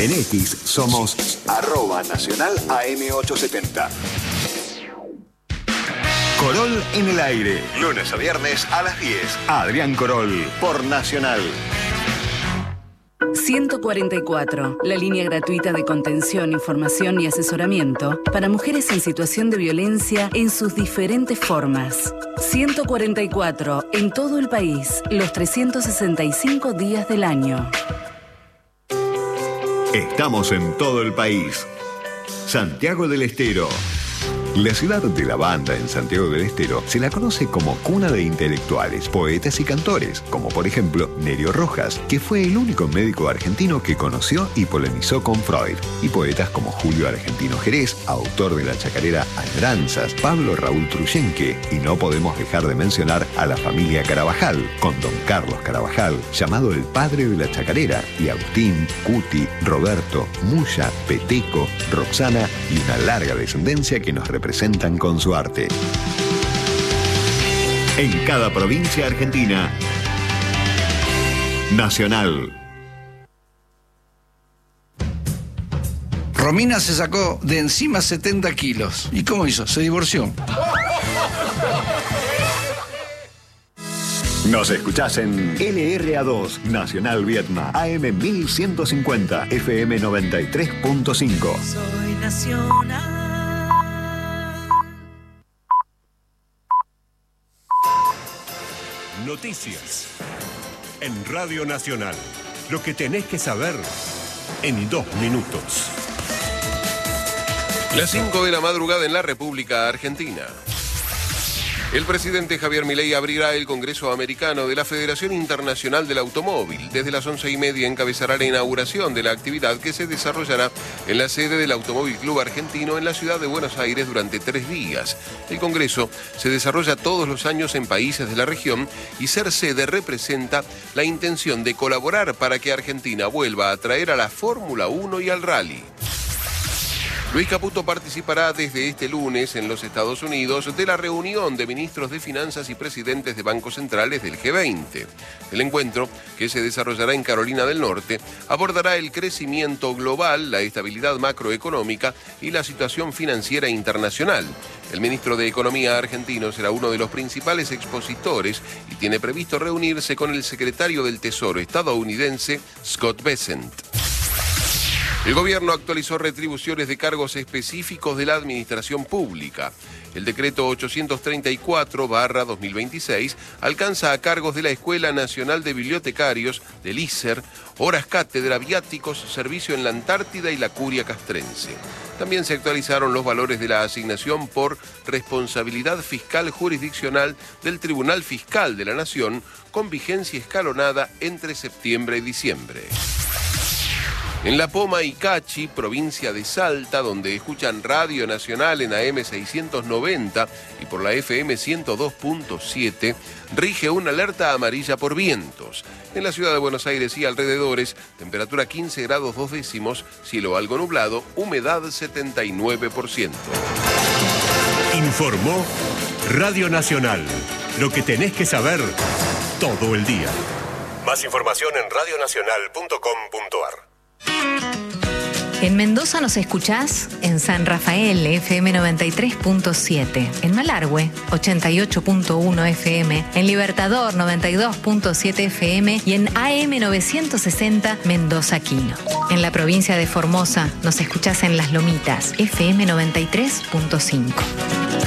En X somos @Nacional AM870. Corol en el aire. Lunes a viernes a las 10. Adrián Corol por Nacional. 144, la línea gratuita de contención, información y asesoramiento para mujeres en situación de violencia en sus diferentes formas. 144, en todo el país, los 365 días del año. Estamos en todo el país. Santiago del Estero. La ciudad de la banda en Santiago del Estero se la conoce como cuna de intelectuales, poetas y cantores, como por ejemplo Nerio Rojas, que fue el único médico argentino que conoció y polemizó con Freud, y poetas como Julio Argentino Jerez, autor de la chacarera Añoranzas, Pablo Raúl Truyenque, y no podemos dejar de mencionar a la familia Carabajal, con don Carlos Carabajal, llamado el padre de la chacarera, y Agustín, Cuti, Roberto, Muya, Peteco, Roxana y una larga descendencia que nos representan con su arte. En cada provincia argentina, Nacional. Romina se sacó de encima 70 kilos. ¿Y cómo hizo? Se divorció. Nos escuchás en LRA2, Nacional Vietma, AM 1150, FM 93.5. Soy Nacional. Noticias en Radio Nacional. Lo que tenés que saber en 2 minutos. Las 5 de la madrugada en la República Argentina. El presidente Javier Milei abrirá el Congreso Americano de la Federación Internacional del Automóvil. Desde las 11:30 encabezará la inauguración de la actividad que se desarrollará en la sede del Automóvil Club Argentino en la ciudad de Buenos Aires durante 3 días. El Congreso se desarrolla todos los años en países de la región y ser sede representa la intención de colaborar para que Argentina vuelva a traer a la Fórmula 1 y al rally. Luis Caputo participará desde este lunes en los Estados Unidos de la reunión de ministros de Finanzas y presidentes de bancos centrales del G20. El encuentro, que se desarrollará en Carolina del Norte, abordará el crecimiento global, la estabilidad macroeconómica y la situación financiera internacional. El ministro de Economía argentino será uno de los principales expositores y tiene previsto reunirse con el secretario del Tesoro estadounidense, Scott Bessent. El gobierno actualizó retribuciones de cargos específicos de la administración pública. El decreto 834/2026 alcanza a cargos de la Escuela Nacional de Bibliotecarios, del ISER, horas cátedra, viáticos, servicio en la Antártida y la Curia Castrense. También se actualizaron los valores de la asignación por responsabilidad fiscal jurisdiccional del Tribunal Fiscal de la Nación, con vigencia escalonada entre septiembre y diciembre. En La Poma y Cachi, provincia de Salta, donde escuchan Radio Nacional en AM 690 y por la FM 102.7, rige una alerta amarilla por vientos. En la ciudad de Buenos Aires y alrededores, temperatura 15 grados 2 décimos, cielo algo nublado, humedad 79%. Informó Radio Nacional. Lo que tenés que saber todo el día. Más información en radionacional.com.ar. En Mendoza nos escuchás en San Rafael, FM 93.7, en Malargüe, 88.1 FM, en Libertador, 92.7 FM y en AM 960 Mendoza Quino. En la provincia de Formosa nos escuchás en Las Lomitas, FM 93.5.